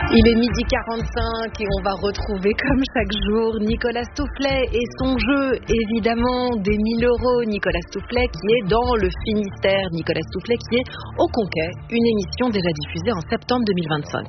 Il est 12h45 et on va retrouver comme chaque jour Nicolas Stoufflet et son jeu, évidemment, des 1000 €. Nicolas Stoufflet qui est dans le Finistère. Nicolas Stoufflet qui est au Conquet, une émission déjà diffusée en septembre 2025.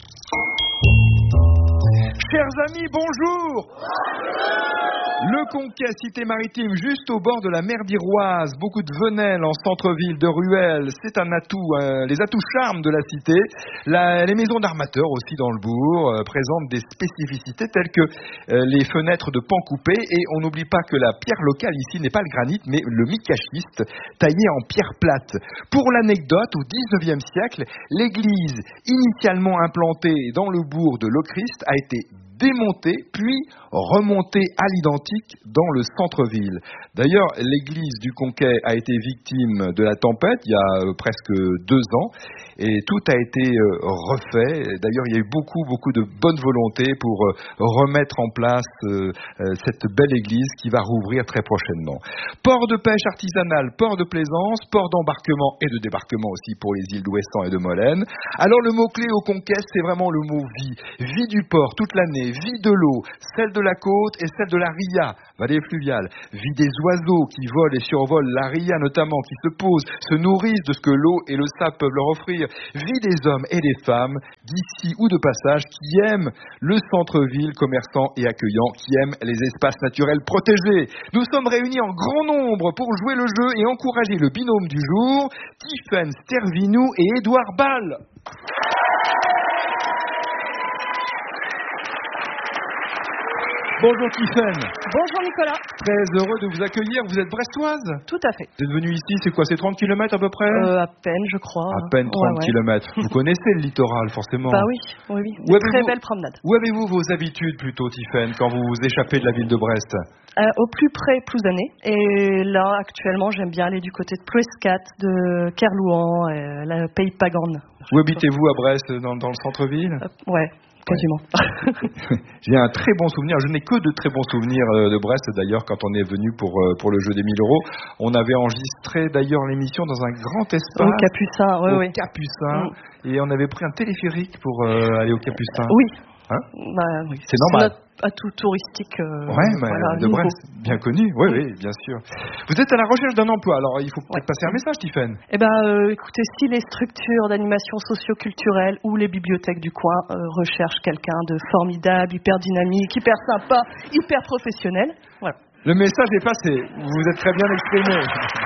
Chers amis, bonjour. Le Conquet, cité maritime, juste au bord de la mer d'Iroise. Beaucoup de venelles en centre-ville, de ruelles. C'est un atout, les atouts charmes de la cité. Les maisons d'armateurs aussi dans le bourg présentent des spécificités telles que les fenêtres de pans coupés. Et on n'oublie pas que la pierre locale ici n'est pas le granit, mais le micachiste, taillé en pierre plate. Pour l'anecdote, au 19e siècle, l'église initialement implantée dans le bourg de Lochrist a été démontée, puis remontée à l'identique dans le centre-ville. D'ailleurs, l'église du Conquet a été victime de la tempête il y a presque 2 ans et tout a été refait. D'ailleurs, il y a eu beaucoup de bonne volonté pour remettre en place cette belle église qui va rouvrir très prochainement. Port de pêche artisanal, port de plaisance, port d'embarquement et de débarquement aussi pour les îles d'Ouessant et de Molène. Alors le mot-clé au Conquet, c'est vraiment le mot vie. Vie du port toute l'année, vie de l'eau, celle de la côte et celle de la Ria, vallée fluviale. Vie des oiseaux qui volent et survolent la Ria notamment, qui se posent, se nourrissent de ce que l'eau et le sable peuvent leur offrir. Vie des hommes et des femmes, d'ici ou de passage, qui aiment le centre-ville commerçant et accueillant, qui aiment les espaces naturels protégés. Nous sommes réunis en grand nombre pour jouer le jeu et encourager le binôme du jour, Tiffaine Stervinou et Édouard Ball. Bonjour Tiffaine. Bonjour Nicolas. Très heureux de vous accueillir. Vous êtes brestoise ? Tout à fait. Vous êtes venue ici, c'est quoi ? C'est 30 km à peu près ? À peine, je crois. À peine 30 ouais. km. Vous connaissez le littoral, forcément. Bah oui. Très belle promenade. Où avez-vous vos habitudes plutôt, Tiffaine, quand vous vous échappez de la ville de Brest ? Au plus près, Plouzané. Et là, actuellement, j'aime bien aller du côté de Plouescat, de Kerlouan, le pays de Pagorne. Où habitez-vous à Brest, dans le centre-ville ? Ouais. Quasiment. J'ai un très bon souvenir. Je n'ai que de très bons souvenirs de Brest. D'ailleurs, quand on est venu pour le jeu des 1000 €, on avait enregistré d'ailleurs l'émission dans un grand espace. Au Capucin, oui. Capucin. Et on avait pris un téléphérique pour aller au Capucin. Oui. Hein ? Oui. C'est normal. Notre atout touristique. De Brest, bien connu. Oui, bien sûr. Vous êtes à la recherche d'un emploi. Alors, il faut peut-être passer un message, Tiffaine. Écoutez, si les structures d'animation socio-culturelle ou les bibliothèques du coin recherchent quelqu'un de formidable, hyper dynamique, hyper sympa, hyper professionnel, voilà. Le message est passé. Vous êtes très bien exprimé.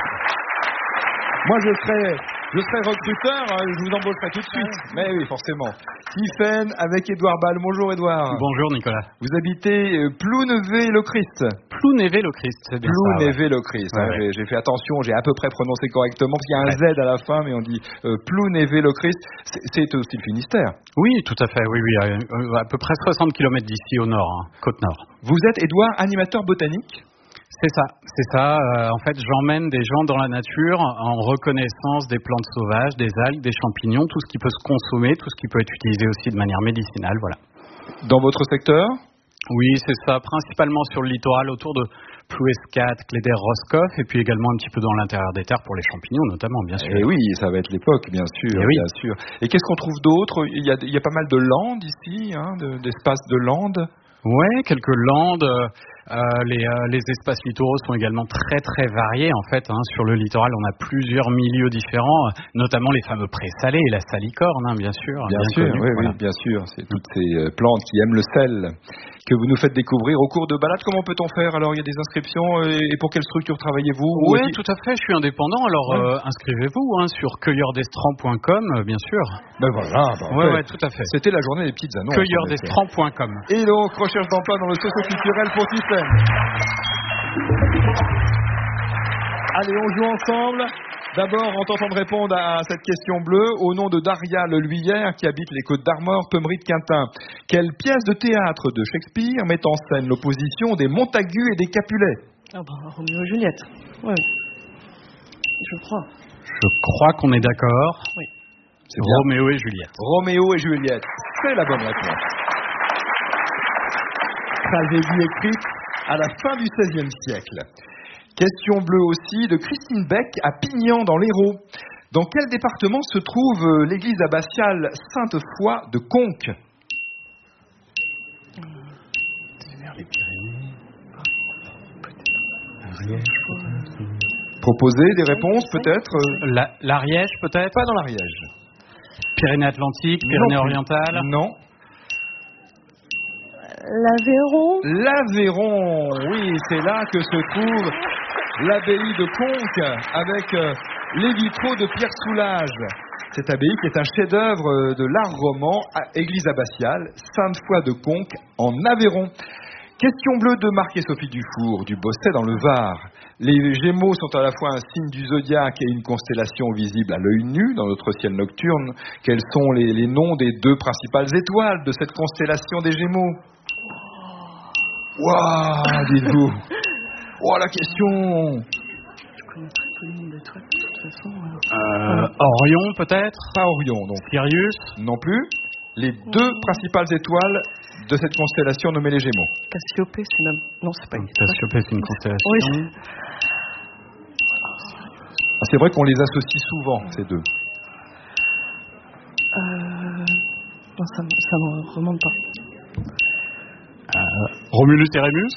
Moi, je serai recruteur, je vous embaucherai tout de suite. Mais oui, forcément. Tiffaine avec Édouard Ball. Bonjour Édouard. Bonjour Nicolas. Vous habitez Plounévé-Lochrist. Plounévé-Lochrist, c'est bien ça. Plounévé-Lochrist. Ouais. J'ai fait attention, j'ai à peu près prononcé correctement, parce qu'il y a un Z à la fin, mais on dit Plounévé-Lochrist. C'est aussi le Finistère. Oui, tout à fait, oui. À peu près 60 km d'ici au nord, côte nord. Vous êtes, Édouard, animateur botanique ? C'est ça. En fait, j'emmène des gens dans la nature en reconnaissance des plantes sauvages, des algues, des champignons, tout ce qui peut se consommer, tout ce qui peut être utilisé aussi de manière médicinale, voilà. Dans votre secteur ? Oui, c'est ça, principalement sur le littoral, autour de Plouescat, Cléder, Roscoff, et puis également un petit peu dans l'intérieur des terres pour les champignons, notamment, bien sûr. Et oui, ça va être l'époque, bien sûr. Bien sûr. Et qu'est-ce qu'on trouve d'autre ? Il y a pas mal de landes ici, d'espaces de landes. Ouais, quelques landes. Les espaces littoraux sont également très très variés en fait. Sur le littoral, on a plusieurs milieux différents, notamment les fameux prés-salés, la salicorne, bien sûr. Bien sûr, connu, oui, bien sûr. C'est toutes ces plantes qui aiment le sel que vous nous faites découvrir au cours de balades. Comment peut-on faire ? Alors, il y a des inscriptions et pour quelle structure travaillez-vous ? Oui, tout à fait. Je suis indépendant. Alors, inscrivez-vous sur cueilleurdestran.com, bien sûr. Ben voilà. Ouais, tout à fait. C'était la journée des petites annonces. Cueilleurdestran.com. Et donc, recherche d'emploi dans le socio-culturel pour Tiffaine. Allez, on joue ensemble. D'abord, en tentant de répondre à cette question bleue, au nom de Daria Leluyère, qui habite les Côtes d'Armor, Pemery de Quintin. Quelle pièce de théâtre de Shakespeare met en scène l'opposition des Montagu et des Capulet ? Roméo et Juliette. Oui. Je crois. Je crois qu'on est d'accord. Oui. C'est bien. Roméo et Juliette. Roméo et Juliette. C'est la bonne réponse. Tragédie écrite à la fin du XVIe siècle. Question bleue aussi de Christine Beck à Pignan dans l'Hérault. Dans quel département se trouve l'église abbatiale Sainte-Foy de Conques ? Proposer des réponses peut-être L'Ariège peut-être? Pas dans l'Ariège. Pyrénées-Atlantiques, Pyrénées-Orientales? Non. L'Aveyron? L'Aveyron, oui, c'est là que se trouve l'abbaye de Conques avec les vitraux de Pierre Soulages. Cette abbaye qui est un chef-d'œuvre de l'art roman, église abbatiale, Sainte-Foy de Conques en Aveyron. Question bleue de Marc et Sophie Dufour, du Bosset dans le Var. Les Gémeaux sont à la fois un signe du zodiaque et une constellation visible à l'œil nu dans notre ciel nocturne. Quels sont les noms des deux principales étoiles de cette constellation des Gémeaux? Waouh, dites-vous. Oh, la question. Je connais très peu le nom d'étoiles, de toute façon. Orion peut-être? Pas Orion, donc. Sirius? Non plus. Les deux principales étoiles de cette constellation nommée les Gémeaux. Cassiopée, c'est même... Non, c'est pas une étoile. Cassiopée, c'est une constellation. Oui. C'est vrai qu'on les associe souvent, ces deux. Non, ça me remonte pas. Romulus et Rémus?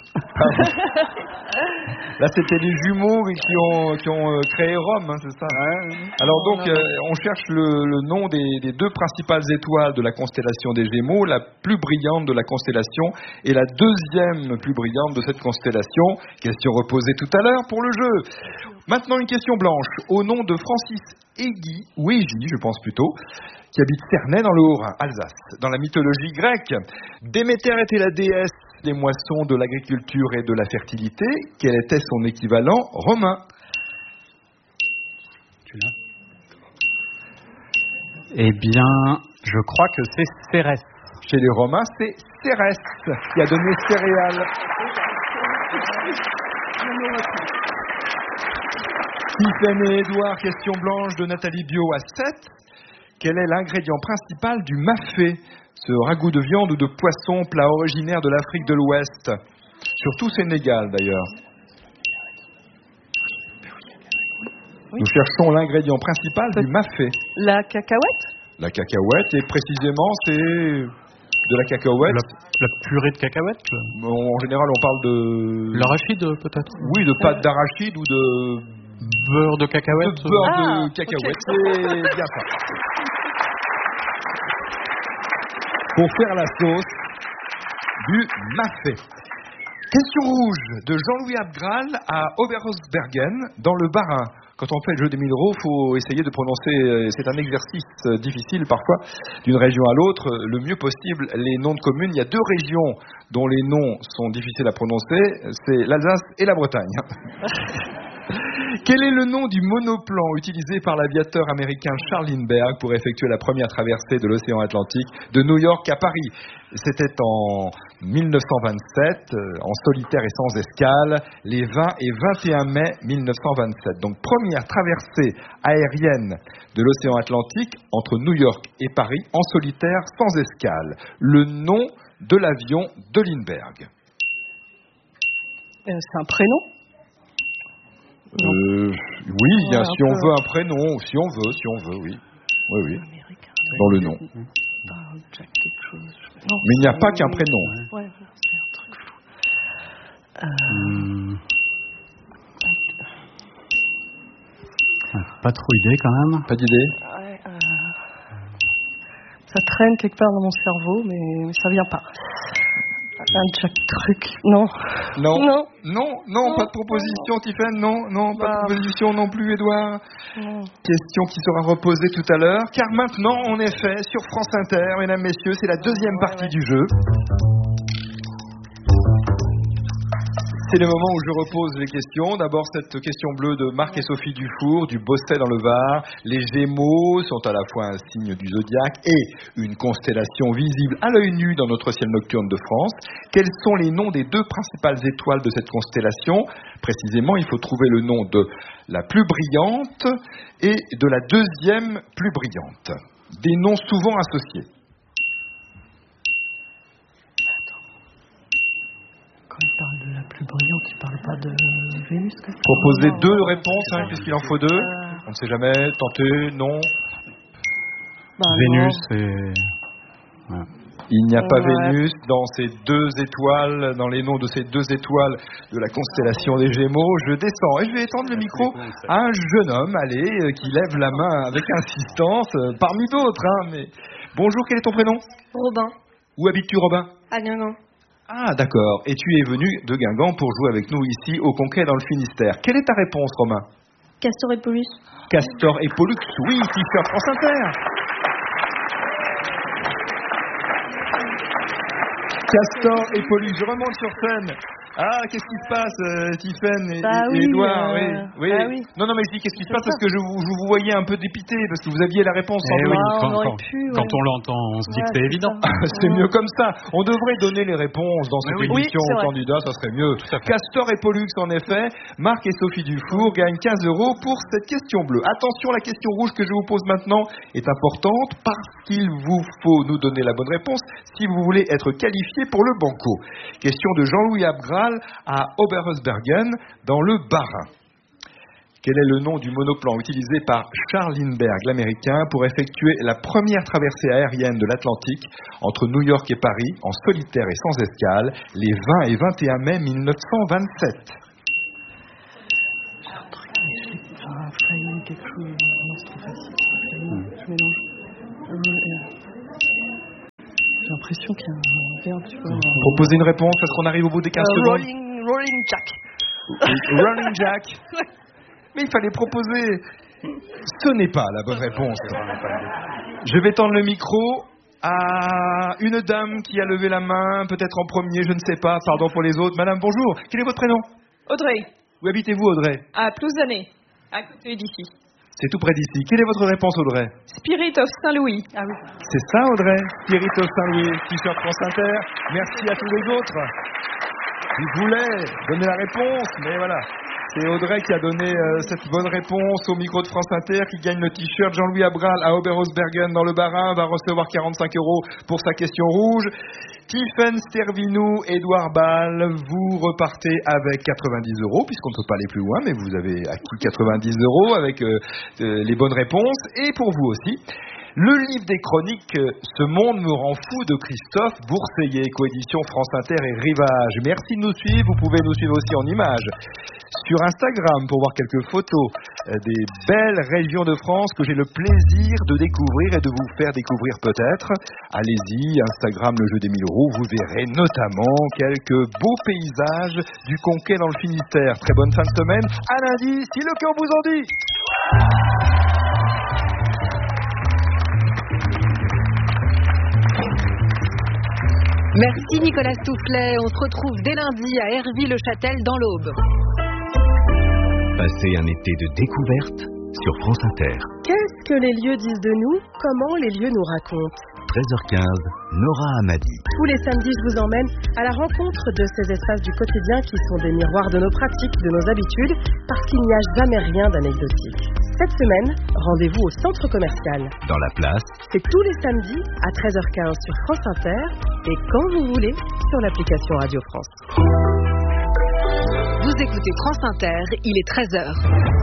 Là, c'était les jumeaux qui ont créé Rome, hein, c'est ça. Alors donc, on cherche le nom des deux principales étoiles de la constellation des Gémeaux, la plus brillante de la constellation et la deuxième plus brillante de cette constellation. Question reposée tout à l'heure pour le jeu. Maintenant, une question blanche. Au nom de Francis Hégy, ou Hégy, je pense plutôt, qui habite Cernay dans le Haut-Rhin, Alsace. Dans la mythologie grecque, Déméter était la déesse des moissons, de l'agriculture et de la fertilité. Quel était son équivalent romain? Tu l'as? Eh bien, je crois que c'est Cérès. Chez les Romains, c'est Cérès qui a donné céréales. Stephen et Édouard, question blanche de Nathalie Bio à 7. Quel est l'ingrédient principal du mafé, ce ragoût de viande ou de poisson, plat originaire de l'Afrique de l'Ouest, surtout Sénégal d'ailleurs? Nous cherchons l'ingrédient principal du mafé. La cacahuète? La cacahuète, et précisément c'est de la cacahuète. La purée de cacahuète? En général on parle de... L'arachide peut-être? Oui, de pâte d'arachide ou de... beurre de cacahuète? De beurre de cacahuète, okay. C'est bien ça. Pour faire la sauce du mafé. Question rouge de Jean-Louis Abgral à Oberhausbergen dans le Bas-Rhin. Quand on fait le jeu des 1000 euros, il faut essayer de prononcer, c'est un exercice difficile parfois, d'une région à l'autre, le mieux possible les noms de communes. Il y a deux régions dont les noms sont difficiles à prononcer, c'est l'Alsace et la Bretagne. Quel est le nom du monoplan utilisé par l'aviateur américain Charles Lindbergh pour effectuer la première traversée de l'océan Atlantique de New York à Paris? C'était en 1927, en solitaire et sans escale, les 20 et 21 mai 1927. Donc première traversée aérienne de l'océan Atlantique entre New York et Paris en solitaire sans escale. Le nom de l'avion de Lindbergh. C'est un prénom? Oui, bien, si on veut un prénom, si on veut, oui. Oui. Dans le nom. Mais il n'y a pas qu'un prénom. Ouais, c'est un truc flou. Pas trop idée quand même. Pas d'idée? Ouais, ça traîne quelque part dans mon cerveau, mais ça vient pas. Un Jack Truc, non. Non, pas de proposition, Tiffaine, non, pas de proposition non plus, Édouard. Question qui sera reposée tout à l'heure, car maintenant, en effet, sur France Inter, mesdames, messieurs, c'est la deuxième partie du jeu. C'est le moment où je repose les questions. D'abord, cette question bleue de Marc et Sophie Dufour, du Bosset dans le Var. Les Gémeaux sont à la fois un signe du zodiaque et une constellation visible à l'œil nu dans notre ciel nocturne de France. Quels sont les noms des deux principales étoiles de cette constellation? Précisément, il faut trouver le nom de la plus brillante et de la deuxième plus brillante. Des noms souvent associés. Quand il parle de la plus brillante, il parle pas de Vénus. Proposez deux réponses, puisqu'il en faut deux. On ne sait jamais, tentez, non. Vénus et... Ouais. Il n'y a pas Vénus dans ces 2 étoiles, dans les noms de ces 2 étoiles de la constellation des Gémeaux. Je descends et je vais étendre le micro à un jeune homme, qui lève la main avec insistance, parmi d'autres. Mais... Bonjour, quel est ton prénom ? Robin. Où habites-tu, Robin ? À Guingamp. Ah, d'accord. Et tu es venu de Guingamp pour jouer avec nous ici au Conquet dans le Finistère. Quelle est ta réponse, Romain ? Castor et Pollux. Castor et Pollux, oui, t-shirt France Inter. Castor et Pollux, je remonte sur scène. Ah, qu'est-ce qui se passe, Tiffaine et Edouard oui. Ah oui. Non, mais je dis qu'est-ce qui se passe parce que je vous voyais un peu dépité parce que vous aviez la réponse sans doute. Quand on l'entend, on se dit que c'est évident. C'est mieux comme ça. On devrait donner les réponses dans cette émission aux candidats, ça serait mieux. Castor et Pollux, en effet. Marc et Sophie Dufour gagnent 15 € pour cette question bleue. Attention, la question rouge que je vous pose maintenant est importante parce qu'il vous faut nous donner la bonne réponse si vous voulez être qualifié pour le banco. Question de Jean-Louis Abgral à Oberhausbergen dans le Bas-Rhin. Quel est le nom du monoplan utilisé par Charles Lindbergh, l'Américain, pour effectuer la première traversée aérienne de l'Atlantique entre New York et Paris, en solitaire et sans escale, les 20 et 21 mai 1927 ? J'ai un truc, mais quelque chose, non, c'est trop facile. Je mélange. J'ai l'impression qu'il y a un verbe, tu vois. Proposez une réponse parce qu'on arrive au bout des 15 secondes. Rolling Jack. Rolling Jack. Mais il fallait proposer. Ce n'est pas la bonne réponse. Je vais tendre le micro à une dame qui a levé la main, peut-être en premier, je ne sais pas. Pardon pour les autres. Madame, bonjour. Quel est votre prénom ? Audrey. Où habitez-vous, Audrey ? À Plouzané, à côté d'ici. C'est tout près d'ici. Quelle est votre réponse, Audrey ? Spirit of Saint-Louis. Ah oui. C'est ça, Audrey ? Spirit of Saint-Louis, t-shirt France Inter. Merci à tous les autres. Je voulais donner la réponse, mais voilà. C'est Audrey qui a donné cette bonne réponse au micro de France Inter, qui gagne le t-shirt. Jean-Louis Abgral à Oberhausbergen dans le Bas-Rhin va recevoir 45 € pour sa question rouge. Tiffaine Stervinou, Édouard Ball, vous repartez avec 90 €, puisqu'on ne peut pas aller plus loin, mais vous avez acquis 90 € avec les bonnes réponses. Et pour vous aussi, le livre des chroniques « Ce monde me rend fou » de Christophe Bourseiller, coédition France Inter et Rivage. Merci de nous suivre, vous pouvez nous suivre aussi en images sur Instagram pour voir quelques photos des belles régions de France que j'ai le plaisir de découvrir et de vous faire découvrir peut-être. Allez-y, Instagram, le jeu des 1000 €, vous verrez notamment quelques beaux paysages du Conquet dans le Finistère. Très bonne fin de semaine, à lundi, si le cœur vous en dit. Merci Nicolas Stoufflet. On se retrouve dès lundi à Herville-le-Châtel dans l'Aube. Passez un été de découverte sur France Inter. Qu'est-ce que les lieux disent de nous ? Comment les lieux nous racontent ? 13h15, Nora Hamadi. Tous les samedis, je vous emmène à la rencontre de ces espaces du quotidien qui sont des miroirs de nos pratiques, de nos habitudes, parce qu'il n'y a jamais rien d'anecdotique. Cette semaine, rendez-vous au centre commercial. Dans la place. C'est tous les samedis à 13h15 sur France Inter et quand vous voulez sur l'application Radio France. Vous écoutez France Inter, il est 13h.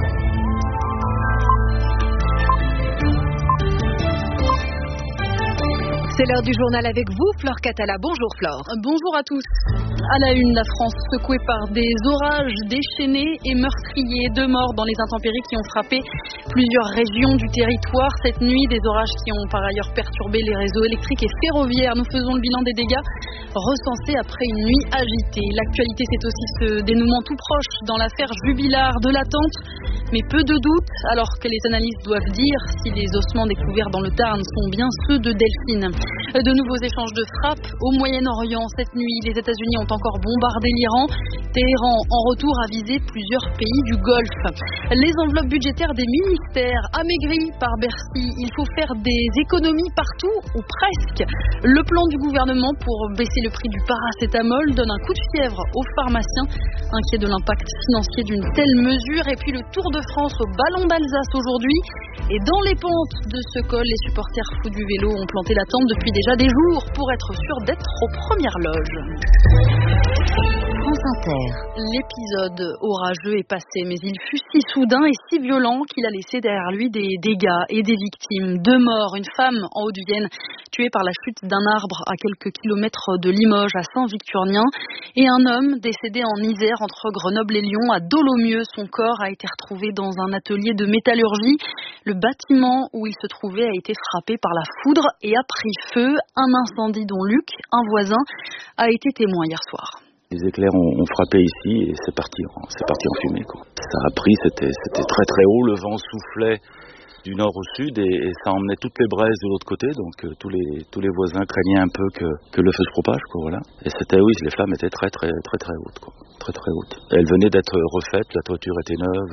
C'est l'heure du journal avec vous, Flore Catala. Bonjour Flore. Bonjour à tous. À la une, la France secouée par des orages déchaînés et meurtriers. 2 morts dans les intempéries qui ont frappé plusieurs régions du territoire. Cette nuit, des orages qui ont par ailleurs perturbé les réseaux électriques et ferroviaires. Nous faisons le bilan des dégâts recensés après une nuit agitée. L'actualité, c'est aussi ce dénouement tout proche dans l'affaire Jubilard, de l'attente, mais peu de doute, alors que les analystes doivent dire si les ossements découverts dans le Tarn sont bien ceux de Delphine. De nouveaux échanges de frappes au Moyen-Orient. Cette nuit, les États-Unis ont encore bombardé l'Iran. Téhéran, en retour, a visé plusieurs pays du Golfe. Les enveloppes budgétaires des ministères amaigries par Bercy. Il faut faire des économies partout, ou presque. Le plan du gouvernement pour baisser le prix du paracétamol donne un coup de fièvre aux pharmaciens, inquiets de l'impact financier d'une telle mesure. Et puis le Tour de France au Ballon d'Alsace aujourd'hui. Et dans les pentes de ce col, les supporters fous du vélo ont planté la tente depuis déjà des jours pour être sûrs d'être aux premières loges. France Inter. L'épisode orageux est passé, mais il fut si soudain et si violent qu'il a laissé derrière lui des dégâts et des victimes. 2 morts, une femme en Haute-Vienne tué par la chute d'un arbre à quelques kilomètres de Limoges, à Saint-Victurnien. Et un homme décédé en Isère, entre Grenoble et Lyon, à Dolomieu. Son corps a été retrouvé dans un atelier de métallurgie. Le bâtiment où il se trouvait a été frappé par la foudre et a pris feu. Un incendie dont Luc, un voisin, a été témoin hier soir. Les éclairs ont frappé ici et c'est parti en fumée, quoi. Ça a pris, c'était très très haut, le vent soufflait du nord au sud et ça emmenait toutes les braises de l'autre côté, donc tous les voisins craignaient un peu que le feu se propage, quoi, voilà. Et les flammes étaient très très très très hautes, quoi, très très hautes. Elles venaient d'être refaites, la toiture était neuve,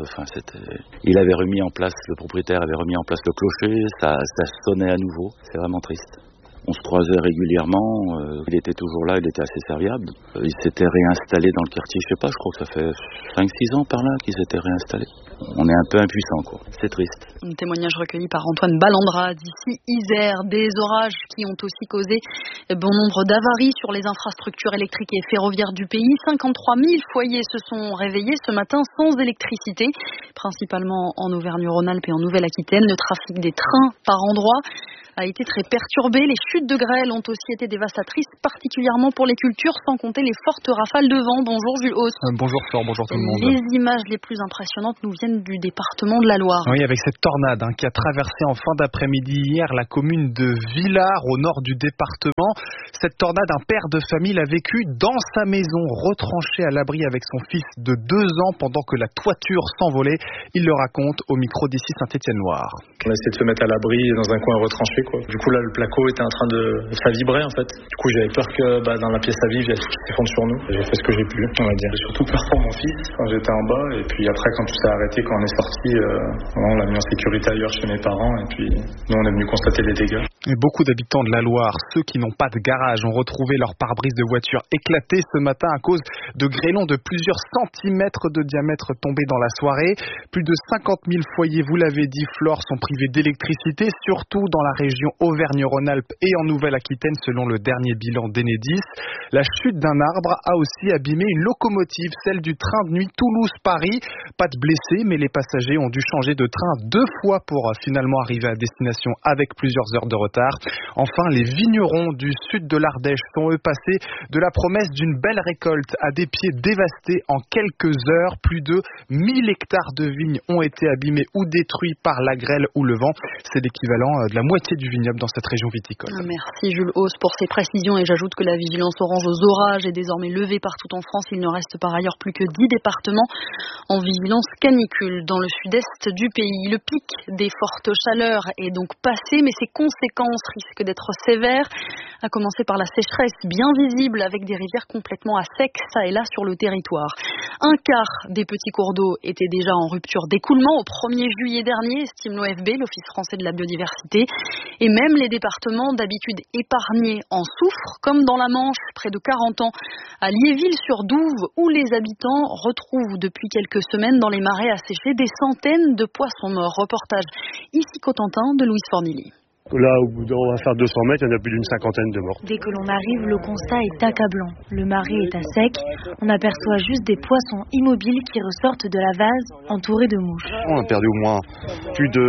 le propriétaire avait remis en place le clocher, ça sonnait à nouveau, c'est vraiment triste. On se croisait régulièrement, il était toujours là, il était assez serviable. Il s'était réinstallé dans le quartier, je crois que ça fait 5-6 ans par là qu'il s'était réinstallé. On est un peu impuissant, quoi. C'est triste. Un témoignage recueilli par Antoine Ballandra d'ici Isère. Des orages qui ont aussi causé bon nombre d'avaries sur les infrastructures électriques et ferroviaires du pays. 53 000 foyers se sont réveillés ce matin sans électricité, principalement en Auvergne-Rhône-Alpes et en Nouvelle-Aquitaine. Le trafic des trains par endroits a été très perturbé. Les chutes de grêle ont aussi été dévastatrices, particulièrement pour les cultures, sans compter les fortes rafales de vent. Bonjour Jules Hauss. Bonjour Flore, bonjour tout le monde. Les images les plus impressionnantes nous viennent du département de la Loire. Oui, avec cette tornade qui a traversé en fin d'après-midi hier la commune de Villars, au nord du département. Cette tornade, un père de famille l'a vécu dans sa maison, retranché à l'abri avec son fils de 2 ans pendant que la toiture s'envolait. Il le raconte au micro d'ici Saint-Étienne-Loire. On a essayé de se mettre à l'abri dans un coin retranché, quoi. Du coup là le placo était en train ça vibrait en fait. Du coup j'avais peur que dans la pièce à vivre il y a tout qui s'effondre sur nous. J'ai fait ce que j'ai pu, on va dire. J'ai surtout peur pour mon fils quand j'étais en bas et puis après quand tout s'est arrêté, quand on est sorti, on l'a mis en sécurité ailleurs chez mes parents et puis nous on est venu constater les dégâts. Et beaucoup d'habitants de la Loire, ceux qui n'ont pas de garage, ont retrouvé leur pare-brise de voiture éclaté ce matin à cause de grêlons de plusieurs centimètres de diamètre tombés dans la soirée. Plus de 50 000 foyers, vous l'avez dit Flore, sont privés d'électricité, surtout dans la région Auvergne-Rhône-Alpes et en Nouvelle-Aquitaine selon le dernier bilan d'Enedis. La chute d'un arbre a aussi abîmé une locomotive, celle du train de nuit Toulouse-Paris. Pas de blessés, mais les passagers ont dû changer de train 2 fois pour finalement arriver à destination avec plusieurs heures de retard. Enfin, les vignerons du sud de l'Ardèche sont eux passés de la promesse d'une belle récolte à des pieds dévastés en quelques heures. Plus de 1000 hectares de vignes ont été abîmés ou détruits par la grêle ou le vent. C'est l'équivalent de la moitié du vignoble dans cette région viticole. Merci Jules Hauss pour ces précisions et j'ajoute que la vigilance orange aux orages est désormais levée partout en France. Il ne reste par ailleurs plus que 10 départements en vigilance canicule dans le sud-est du pays. Le pic des fortes chaleurs est donc passé, mais ses conséquences risquent d'être sévères, à commencer par la sécheresse bien visible avec des rivières complètement à sec, ça et là sur le territoire. Un quart des petits cours d'eau étaient déjà en rupture d'écoulement au 1er juillet dernier, estime l'OFB, l'Office français de la biodiversité. Et même les départements d'habitude épargnés en souffrent, comme dans la Manche, près de 40 ans, à Liéville-sur-Douve, où les habitants retrouvent depuis quelques semaines dans les marais asséchés des centaines de poissons morts. Reportage ici Cotentin de Louise Fornilly. Là, on va faire 200 mètres, il y en a plus d'une 50aine de morts. Dès que l'on arrive, le constat est accablant. Le marais est à sec, on aperçoit juste des poissons immobiles qui ressortent de la vase, entourés de mouches. On a perdu au moins plus de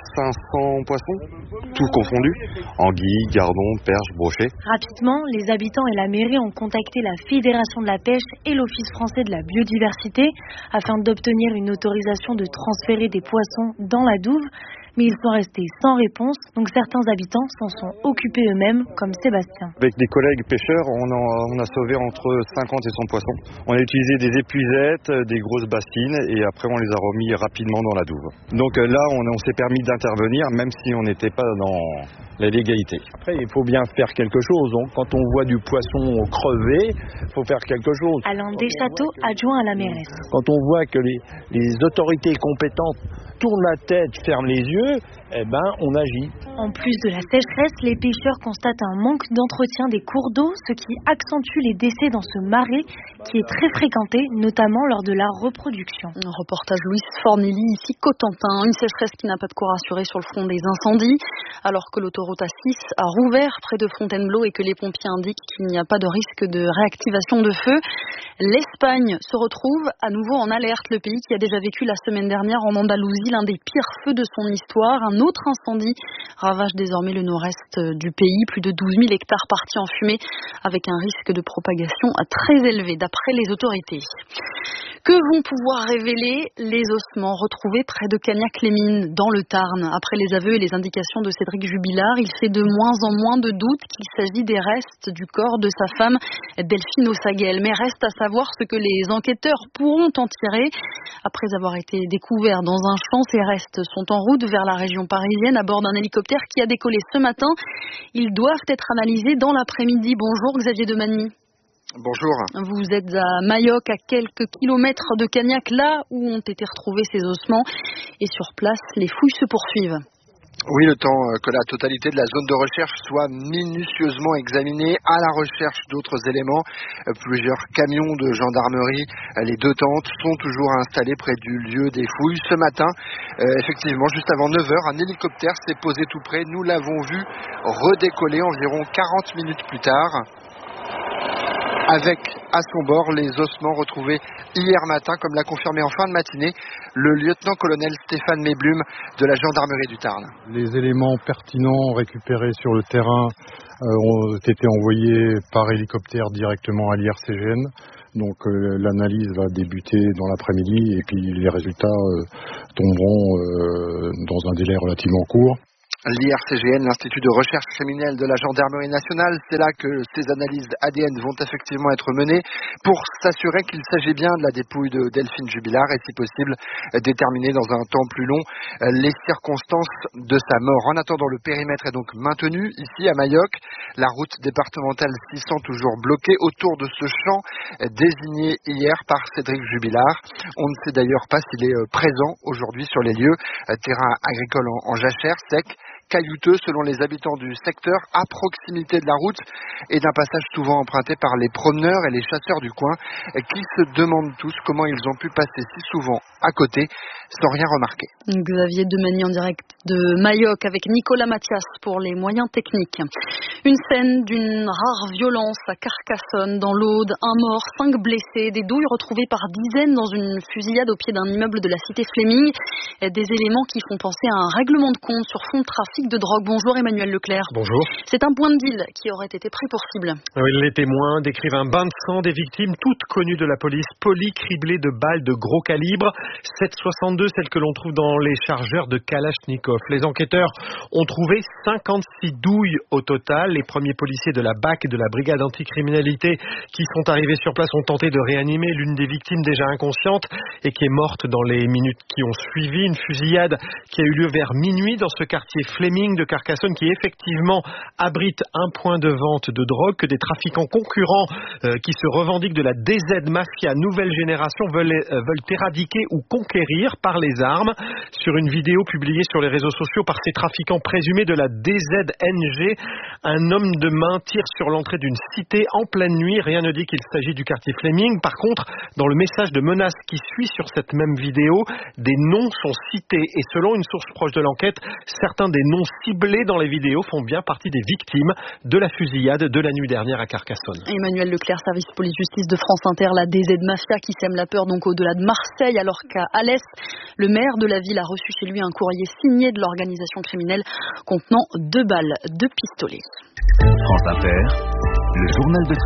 500 poissons, tous confondus, anguilles, gardons, perches, brochets. Rapidement, les habitants et la mairie ont contacté la Fédération de la pêche et l'Office français de la biodiversité afin d'obtenir une autorisation de transférer des poissons dans la Douve. Mais ils sont restés sans réponse, donc certains habitants s'en sont occupés eux-mêmes, comme Sébastien. Avec des collègues pêcheurs, on a sauvé entre 50 et 100 poissons. On a utilisé des épuisettes, des grosses bassines, et après on les a remis rapidement dans la douve. Donc là, on s'est permis d'intervenir, même si on n'était pas dans la légalité. Après, il faut bien faire quelque chose. Donc, quand on voit du poisson crever, il faut faire quelque chose. Alain Deschâteaux, adjoint à la mairesse. Quand on voit que les autorités compétentes tournent la tête, ferment les yeux, eh ben, on agit. En plus de la sécheresse, les pêcheurs constatent un manque d'entretien des cours d'eau, ce qui accentue les décès dans ce marais qui est très fréquenté, notamment lors de la reproduction. Un reportage Louise Fornilly, ici Cotentin. Une sécheresse qui n'a pas de quoi rassurer sur le front des incendies, alors que l'autoroute A6 a rouvert près de Fontainebleau et que les pompiers indiquent qu'il n'y a pas de risque de réactivation de feu. L'Espagne se retrouve à nouveau en alerte. Le pays qui a déjà vécu la semaine dernière en Andalousie l'un des pires feux de son histoire. Un autre incendie ravage désormais le nord-est du pays. Plus de 12 000 hectares partis en fumée avec un risque de propagation très élevé d'après les autorités. Que vont pouvoir révéler les ossements retrouvés près de Cagnac-les-Mines dans le Tarn? Après les aveux et les indications de Cédric Jubilard, il fait de moins en moins de doutes qu'il s'agit des restes du corps de sa femme Delphine Ossaguel. Mais reste à savoir ce que les enquêteurs pourront en tirer. Après avoir été découverts dans un champ, ces restes sont en route vers la région parisienne à bord d'un hélicoptère qui a décollé ce matin. Ils doivent être analysés dans l'après-midi. Bonjour Xavier Demagny. Bonjour. Vous êtes à Mayoc, à quelques kilomètres de Cagnac, là où ont été retrouvés ces ossements. Et sur place, les fouilles se poursuivent. Oui, le temps que la totalité de la zone de recherche soit minutieusement examinée à la recherche d'autres éléments. Plusieurs camions de gendarmerie, les deux tentes sont toujours installés près du lieu des fouilles. Ce matin, effectivement, juste avant 9h, un hélicoptère s'est posé tout près. Nous l'avons vu redécoller environ 40 minutes plus tard, avec à son bord les ossements retrouvés hier matin, comme l'a confirmé en fin de matinée le lieutenant-colonel Stéphane Méblum de la gendarmerie du Tarn. Les éléments pertinents récupérés sur le terrain ont été envoyés par hélicoptère directement à l'IRCGN. Donc l'analyse va débuter dans l'après-midi et puis les résultats tomberont dans un délai relativement court. L'IRCGN, l'Institut de recherche criminelle de la gendarmerie nationale, c'est là que ces analyses ADN vont effectivement être menées pour s'assurer qu'il s'agit bien de la dépouille de Delphine Jubilard et si possible déterminer dans un temps plus long les circonstances de sa mort. En attendant, le périmètre est donc maintenu ici à Mayoc. La route départementale 600 toujours bloquée autour de ce champ désigné hier par Cédric Jubilard. On ne sait d'ailleurs pas s'il est présent aujourd'hui sur les lieux. Terrain agricole en jachère, sec, caillouteux selon les habitants du secteur, à proximité de la route et d'un passage souvent emprunté par les promeneurs et les chasseurs du coin qui se demandent tous comment ils ont pu passer si souvent à côté sans rien remarquer. Xavier Demagny en direct de Mayoc avec Nicolas Mathias pour les moyens techniques. Une scène d'une rare violence à Carcassonne dans l'Aude, un mort, 5 blessés, des douilles retrouvées par dizaines dans une fusillade au pied d'un immeuble de la cité Fleming, des éléments qui font penser à un règlement de compte sur fond de trafic de drogue. Bonjour Emmanuel Leclerc. Bonjour. C'est un point de deal qui aurait été pris pour cible. Oui, les témoins décrivent un bain de sang des victimes, toutes connues de la police, criblées de balles de gros calibre, 7,62, celles que l'on trouve dans les chargeurs de Kalachnikov. Les enquêteurs ont trouvé 56 douilles au total. Les premiers policiers de la BAC et de la brigade anticriminalité qui sont arrivés sur place ont tenté de réanimer l'une des victimes déjà inconsciente et qui est morte dans les minutes qui ont suivi. Une fusillade qui a eu lieu vers minuit dans ce quartier Fleming de Carcassonne qui effectivement abrite un point de vente de drogue que des trafiquants concurrents qui se revendiquent de la DZ Mafia nouvelle génération veulent éradiquer ou conquérir par les armes. Sur une vidéo publiée sur les réseaux sociaux par ces trafiquants présumés de la DZNG, un homme de main tire sur l'entrée d'une cité en pleine nuit. Rien ne dit qu'il s'agit du quartier Fleming. Par contre, dans le message de menace qui suit sur cette même vidéo, des noms sont cités et selon une source proche de l'enquête, certains des noms ciblés dans les vidéos font bien partie des victimes de la fusillade de la nuit dernière à Carcassonne. Emmanuel Leclerc, service police-justice de France Inter, la DZ Mafia qui sème la peur donc au-delà de Marseille, alors qu'à Alès, le maire de la ville a reçu chez lui un courrier signé de l'organisation criminelle contenant 2 balles de pistolet. France Inter, le journal de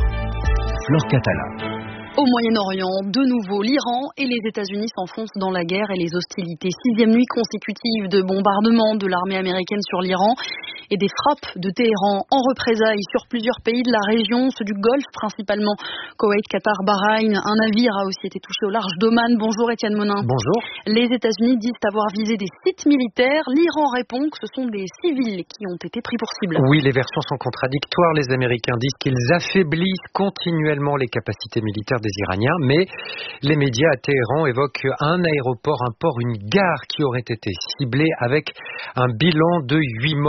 13h, Flore Catala. Au Moyen-Orient, de nouveau, l'Iran et les États-Unis s'enfoncent dans la guerre et les hostilités. 6e nuit consécutive de bombardements de l'armée américaine sur l'Iran et des frappes de Téhéran en représailles sur plusieurs pays de la région, ceux du Golfe principalement, Koweït, Qatar, Bahreïn. Un navire a aussi été touché au large d'Oman. Bonjour Étienne Monin. Bonjour. Les États-Unis disent avoir visé des sites militaires. L'Iran répond que ce sont des civils qui ont été pris pour cible. Oui, les versions sont contradictoires. Les Américains disent qu'ils affaiblissent continuellement les capacités militaires des Iraniens, mais les médias à Téhéran évoquent un aéroport, un port, une gare qui aurait été ciblée avec un bilan de 8 morts et 20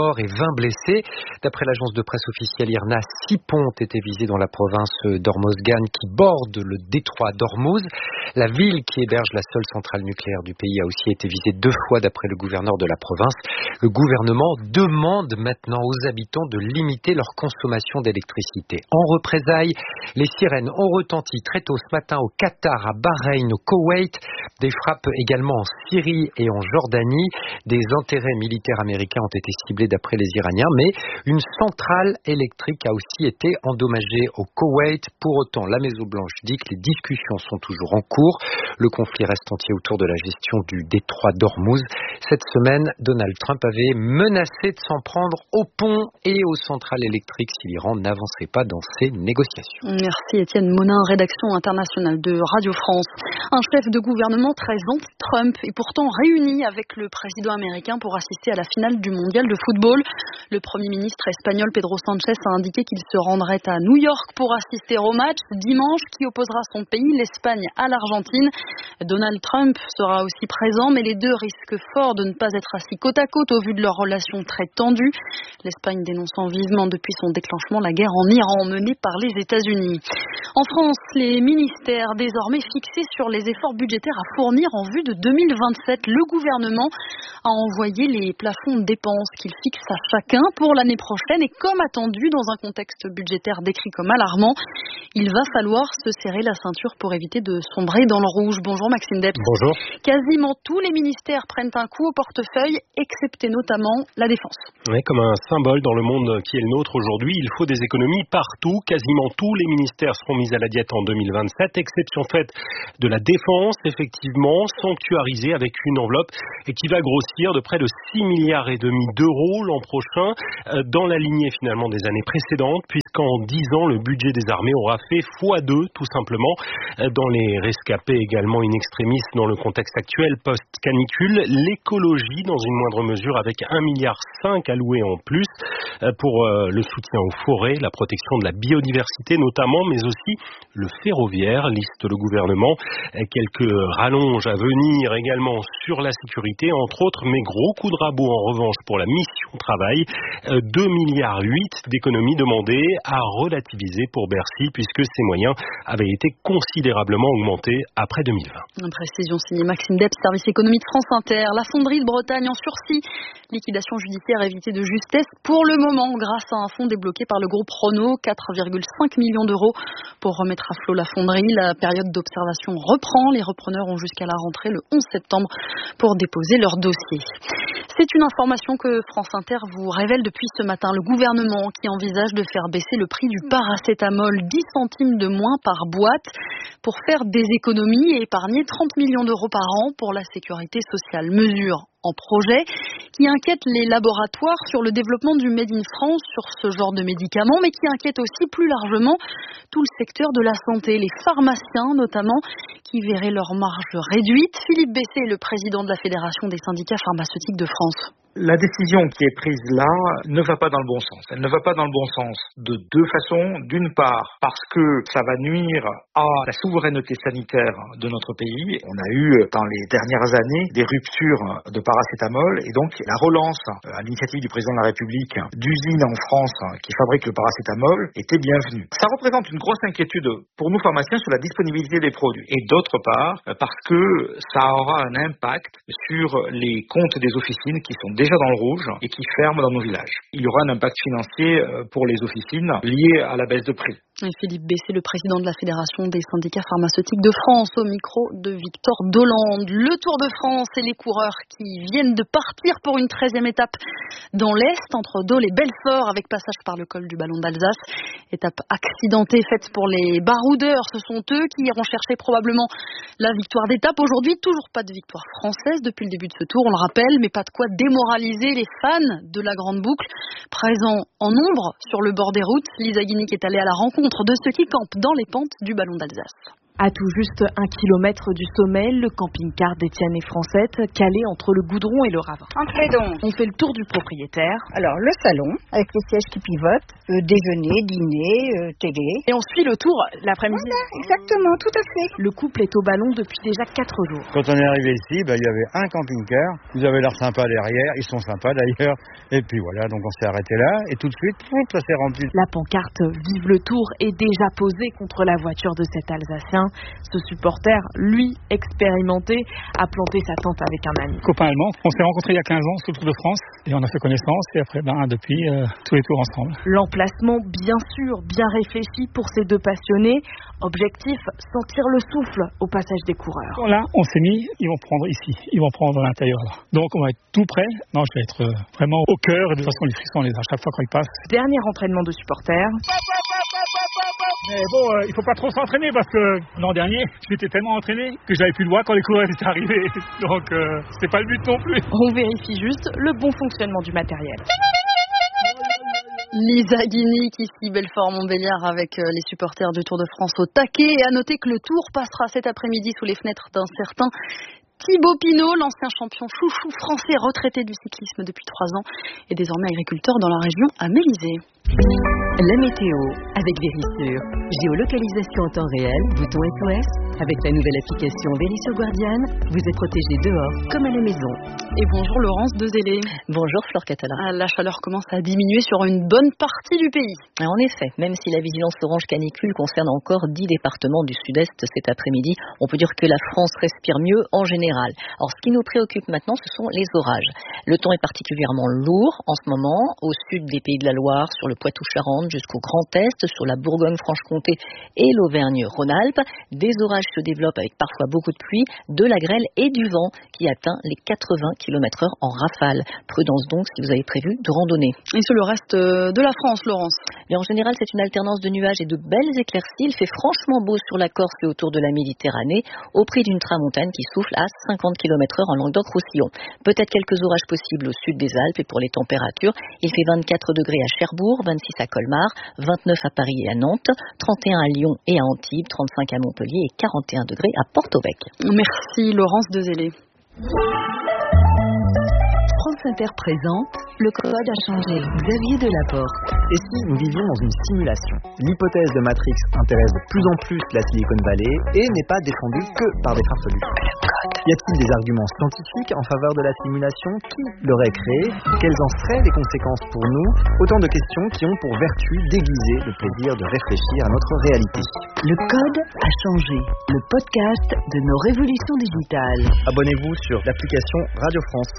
blessés. D'après l'agence de presse officielle IRNA, 6 ponts ont été visés dans la province d'Hormozgan qui borde le détroit d'Ormuz. La ville qui héberge la seule centrale nucléaire du pays a aussi été visée 2 fois d'après le gouverneur de la province. Le gouvernement demande maintenant aux habitants de limiter leur consommation d'électricité. En représailles, les sirènes ont retenti très tôt ce matin au Qatar, à Bahreïn, au Koweït. Des frappes également en Syrie et en Jordanie. Des intérêts militaires américains ont été ciblés d'après les Iraniens, mais une centrale électrique a aussi été endommagée au Koweït. Pour autant, la Maison-Blanche dit que les discussions sont toujours en cours. Le conflit reste entier autour de la gestion du détroit d'Ormuz. Cette semaine, Donald Trump avait menacé de s'en prendre aux ponts et aux centrales électriques si l'Iran n'avançait pas dans ses négociations. Merci Étienne Monin, rédaction internationale de Radio France. Un chef de gouvernement très anti-Trump est pourtant réuni avec le président américain pour assister à la finale du mondial de football. Le Premier ministre espagnol Pedro Sánchez a indiqué qu'il se rendrait à New York pour assister au match dimanche qui opposera son pays, l'Espagne, à l'Argentine. Donald Trump sera aussi présent, mais les deux risquent fort de ne pas être assis côte à côte au vu de leur relation très tendue. L'Espagne dénonçant vivement depuis son déclenchement la guerre en Iran menée par les États-Unis. En France, les ministères désormais fixés sur les efforts budgétaires à fournir en vue de 2027. Le gouvernement a envoyé les plafonds de dépenses qu'il fixe à chacun pour l'année prochaine et comme attendu dans un contexte budgétaire décrit comme alarmant, il va falloir se serrer la ceinture pour éviter de sombrer dans le rouge. Bonjour Maxime Debs. Bonjour. Quasiment tous les ministères prennent un coup au portefeuille, excepté notamment la Défense. Oui, comme un symbole dans le monde qui est le nôtre aujourd'hui, il faut des économies partout. Quasiment tous les ministères seront mis à la diète en 2027, exception faite de la Défense, effectivement, sanctuarisée avec une enveloppe qui va grossir de près de 6,5 milliards d'euros l'an prochain, dans la lignée finalement des années précédentes, puisqu'en 10 ans, le budget des armées aura fait x2, tout simplement, dans les rescapés également in extremis dans le contexte actuel post-canicule, l'écologie dans une moindre mesure avec 1,5 milliard alloué en plus pour le soutien aux forêts, la protection de la biodiversité notamment, mais aussi le ferroviaire, liste le gouvernement, quelques rallonges à venir également sur la sécurité, entre autres, mais gros coup de rabot en revanche pour la mission travail, 2,8 milliards d'économies demandées à relativiser pour Bercy puisque ces moyens avaient été considérablement augmentés après 2020. Une précision signée Maxime Debs, service économie de France Inter. La fonderie de Bretagne en sursis, liquidation judiciaire évitée de justesse pour le moment grâce à un fonds débloqué par le groupe Renault, 4,5 millions d'euros pour remettre à flot la fonderie. La période d'observation reprend. Les repreneurs ont jusqu'à la rentrée le 11 septembre pour déposer leur dossier. C'est une information que France Inter vous révèle depuis ce matin. Le gouvernement qui envisage de faire baisser le prix du paracétamol 10 centimes de moins par boîte pour faire des économies et épargner 30 millions d'euros par an pour la sécurité sociale. Mesure en projet qui inquiète les laboratoires sur le développement du Made in France sur ce genre de médicaments, mais qui inquiète aussi plus largement tout le secteur de la santé, les pharmaciens notamment, qui verraient leurs marges réduites. Philippe Bessé est le président de la Fédération des syndicats pharmaceutiques de France. La décision qui est prise là ne va pas dans le bon sens. Elle ne va pas dans le bon sens de deux façons. D'une part, parce que ça va nuire à la souveraineté sanitaire de notre pays. On a eu dans les dernières années des ruptures de paracétamol et donc la relance à l'initiative du président de la République d'usines en France qui fabriquent le paracétamol était bienvenue. Ça représente une grosse inquiétude pour nous pharmaciens sur la disponibilité des produits. Et d'autre part, parce que ça aura un impact sur les comptes des officines qui sont déjà dans le rouge et qui ferment dans nos villages. Il y aura un impact financier pour les officines lié à la baisse de prix. Et Philippe Bessé, le président de la Fédération des syndicats pharmaceutiques de France, au micro de Victor Dolande. Le Tour de France et les coureurs qui viennent de partir pour une 13e étape dans l'Est, entre Dole et Belfort, avec passage par le col du Ballon d'Alsace. Étape accidentée faite pour les baroudeurs. Ce sont eux qui iront chercher probablement la victoire d'étape. Aujourd'hui, toujours pas de victoire française depuis le début de ce tour, on le rappelle, mais pas de quoi démoraliser les fans de la Grande Boucle. Présents en nombre sur le bord des routes, Lisa Guinic est allée à la rencontre de ceux qui campent dans les pentes du Ballon d'Alsace. À tout juste 1 kilomètre du sommet, le camping-car d'Étienne et Francette, calé entre le goudron et le ravin. Entrez donc. On fait le tour du propriétaire. Alors, le salon, avec les sièges qui pivotent, déjeuner, dîner, télé. Et on suit le tour l'après-midi. Voilà, exactement, tout à fait. Le couple est au ballon depuis déjà 4 jours. Quand on est arrivé ici, il y avait un camping-car. Ils avaient l'air sympa derrière. Ils sont sympas d'ailleurs. Et puis voilà, donc on s'est arrêté là. Et tout de suite, ça s'est rempli. La pancarte Vive le Tour est déjà posée contre la voiture de cet Alsacien. Ce supporter, lui, expérimenté, a planté sa tente avec un ami. Copain allemand, on s'est rencontrés il y a 15 ans sur le Tour de France et on a fait connaissance et après, depuis, tous les tours ensemble. L'emplacement, bien sûr, bien réfléchi pour ces deux passionnés. Objectif, sentir le souffle au passage des coureurs. Là, on s'est mis, ils vont prendre ici, ils vont prendre à l'intérieur là. Donc on va être tout près. Non, je vais être vraiment au cœur et de toute façon les frissons les a chaque fois quand ils passent. Dernier entraînement de supporters. Mais bon, il faut pas trop s'entraîner parce que l'an dernier, j'étais tellement entraîné que j'avais plus le droit quand les coureurs étaient arrivés. Donc, c'est pas le but non plus. On vérifie juste le bon fonctionnement du matériel. Lisa Guinic, ici Belfort-Montbéliard avec les supporters du Tour de France au taquet. Et à noter que le Tour passera cet après-midi sous les fenêtres d'un certain Thibaut Pinot, l'ancien champion chouchou français retraité du cyclisme depuis 3 ans et désormais agriculteur dans la région à Mélisée. La météo avec Vérissure. Géolocalisation en temps réel, bouton SOS. Avec la nouvelle application Vérissure Guardian, vous êtes protégé dehors comme à la maison. Et bonjour Laurence Dezélé. Bonjour Flore Catala. La chaleur commence à diminuer sur une bonne partie du pays. En effet, même si la vigilance orange canicule concerne encore 10 départements du sud-est cet après-midi, on peut dire que la France respire mieux en général. Alors ce qui nous préoccupe maintenant, ce sont les orages. Le temps est particulièrement lourd en ce moment, au sud des Pays de la Loire, sur le Poitou-Charentes jusqu'au Grand Est, sur la Bourgogne-Franche-Comté et l'Auvergne-Rhône-Alpes. Des orages se développent avec parfois beaucoup de pluie, de la grêle et du vent qui atteint les 80 km/h en rafale. Prudence donc si vous avez prévu de randonner. Et sur le reste de la France, Laurence? En général, c'est une alternance de nuages et de belles éclaircies. Il fait franchement beau sur la Corse et autour de la Méditerranée, au prix d'une tramontane qui souffle à 50 km/h en Languedoc-Roussillon. Peut-être quelques orages possibles au sud des Alpes. Et pour les températures, il fait 24 degrés à Cherbourg, 26 à Colmar, 29 à Paris et à Nantes, 31 à Lyon et à Antibes, 35 à Montpellier et 41 degrés à Porto-Vec. Merci Laurence Dezélé. France Inter présente Le Code a changé. Xavier Delaporte. Et si nous vivions dans une simulation? L'hypothèse de Matrix intéresse de plus en plus la Silicon Valley et n'est pas défendue que par des farfelus. Y a-t-il des arguments scientifiques en faveur de la simulation? Qui l'aurait créée? Quelles en seraient les conséquences pour nous? Autant de questions qui ont pour vertu d'aiguiser le plaisir de réfléchir à notre réalité. Le Code a changé. Le podcast de nos révolutions digitales. Abonnez-vous sur l'application Radio France.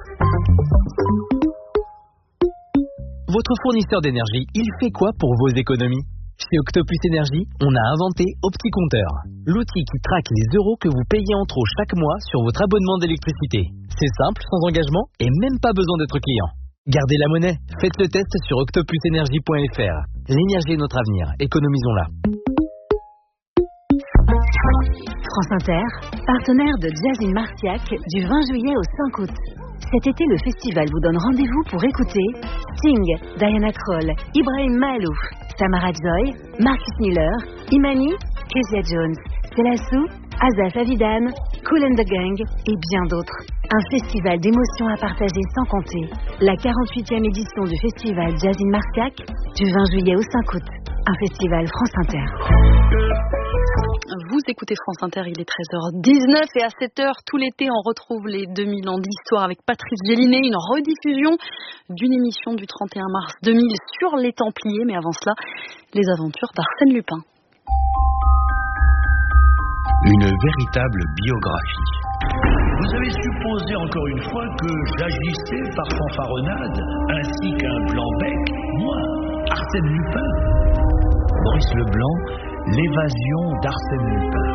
Votre fournisseur d'énergie, il fait quoi pour vos économies? Chez Octopus Énergie, on a inventé OptiCompteur, l'outil qui traque les euros que vous payez en trop chaque mois sur votre abonnement d'électricité. C'est simple, sans engagement et même pas besoin d'être client. Gardez la monnaie, faites le test sur octopusenergie.fr. L'énergie est notre avenir, économisons-la. France Inter, partenaire de Jazz in Marciac du 20 juillet au 5 août. Cet été, le festival vous donne rendez-vous pour écouter Sting, Diana Krall, Ibrahim Mahalouf, Tamara Joy, Marcus Miller, Imani, Kezia Jones, Selassou, Azaf Avidan, Kool and the Gang et bien d'autres. Un festival d'émotions à partager sans compter. La 48e édition du festival Jazz in Marciac du 20 juillet au 5 août. Un festival France Inter. Vous écoutez France Inter, il est 13h19 et à 7h tout l'été on retrouve les 2000 ans d'histoire avec Patrice Gélinet, une rediffusion d'une émission du 31 mars 2000 sur les Templiers, mais avant cela, les aventures d'Arsène Lupin. Une véritable biographie. Vous avez supposé encore une fois que j'agissais par fanfaronnade, ainsi qu'un blanc-bec, moi, Arsène Lupin. Maurice Leblanc, l'évasion d'Arsène Lupin.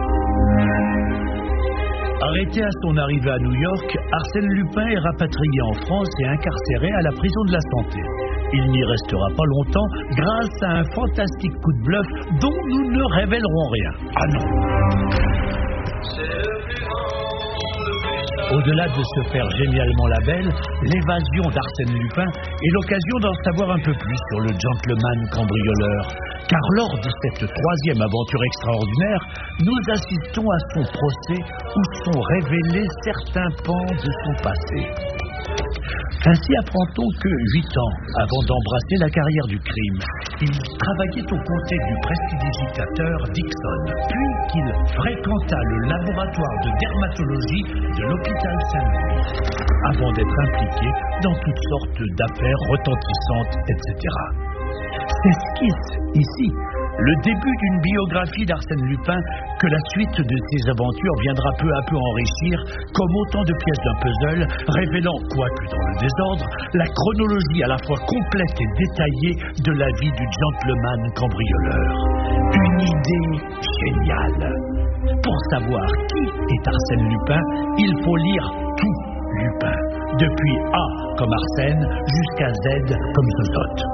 Arrêté à son arrivée à New York, Arsène Lupin est rapatrié en France et incarcéré à la prison de la Santé. Il n'y restera pas longtemps grâce à un fantastique coup de bluff dont nous ne révélerons rien. Ah non. C'est le plus grand, le plus Au-delà de se faire génialement la belle, l'évasion d'Arsène Lupin est l'occasion d'en savoir un peu plus sur le gentleman cambrioleur. Car lors de cette troisième aventure extraordinaire, nous assistons à son procès où sont révélés certains pans de son passé. Ainsi apprend-on que 8 ans avant d'embrasser la carrière du crime, il travaillait aux côtés du prestidigitateur Dixon, puis qu'il fréquenta le laboratoire de dermatologie de l'hôpital Saint-Louis, avant d'être impliqué dans toutes sortes d'affaires retentissantes, etc. S'esquisse ici le début d'une biographie d'Arsène Lupin que la suite de ses aventures viendra peu à peu enrichir comme autant de pièces d'un puzzle, révélant, quoique dans le désordre, la chronologie à la fois complète et détaillée de la vie du gentleman cambrioleur. Une idée géniale. Pour savoir qui est Arsène Lupin, il faut lire tout Lupin, depuis A comme Arsène jusqu'à Z comme Zozote.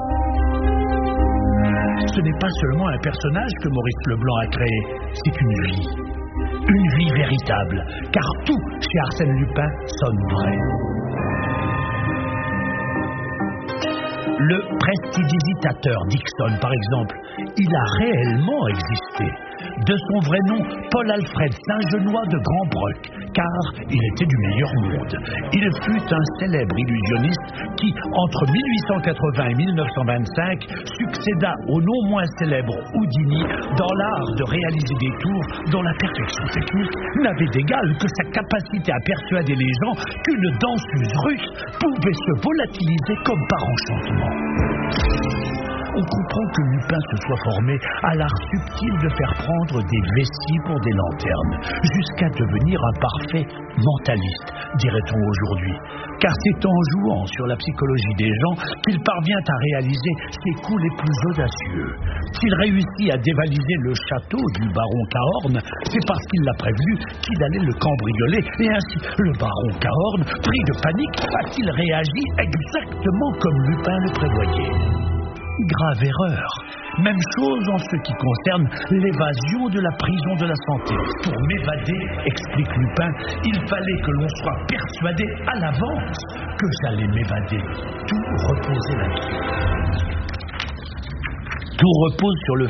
Ce n'est pas seulement un personnage que Maurice Leblanc a créé, c'est une vie. Une vie véritable, car tout chez Arsène Lupin sonne vrai. Le prestidigitateur Dixon, par exemple, il a réellement existé. De son vrai nom, Paul-Alfred Saint-Genois de Grand-Broc, car il était du meilleur monde. Il fut un célèbre illusionniste qui, entre 1880 et 1925, succéda au non moins célèbre Houdini dans l'art de réaliser des tours dont la perfection technique n'avait d'égal que sa capacité à persuader les gens qu'une danseuse russe pouvait se volatiliser comme par enchantement. On comprend que Lupin se soit formé à l'art subtil de faire prendre des vessies pour des lanternes, jusqu'à devenir un parfait mentaliste, dirait-on aujourd'hui. Car c'est en jouant sur la psychologie des gens qu'il parvient à réaliser ses coups les plus audacieux. S'il réussit à dévaliser le château du baron Cahorn, c'est parce qu'il l'a prévenu qu'il allait le cambrioler, et ainsi le baron Cahorn, pris de panique, a-t-il réagi exactement comme Lupin le prévoyait. Grave erreur. Même chose en ce qui concerne l'évasion de la prison de la Santé. Pour m'évader, explique Lupin, il fallait que l'on soit persuadé à l'avance que j'allais m'évader. Tout reposait là-dessus. Tout repose sur le